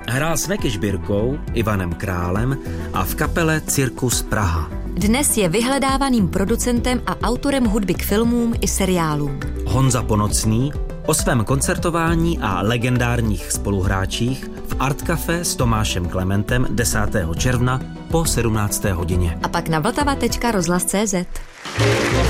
Hrál s Meky Žbírkou, Ivanem Králem a v kapele Cirkus Praha. Dnes je vyhledávaným producentem a autorem hudby k filmům i seriálům. Honza Ponocný o svém koncertování a legendárních spoluhráčích v Art Café s Tomášem Klementem 10. června po 17. hodině. A pak na vltava.rozhlas.cz.